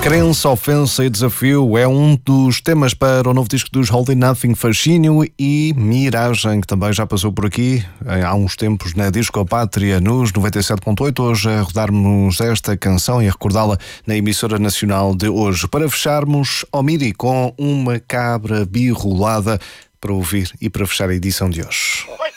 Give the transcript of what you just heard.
Crença, ofensa e desafio é um dos temas para o novo disco dos Holding Nothing, Fascínio e Miragem, que também já passou por aqui há uns tempos na Disco Pátria nos 97.8. Hoje a rodarmos esta canção e a recordá-la na emissora nacional de hoje. Para fecharmos, Omiri com uma cabra birrolada para ouvir e para fechar a edição de hoje.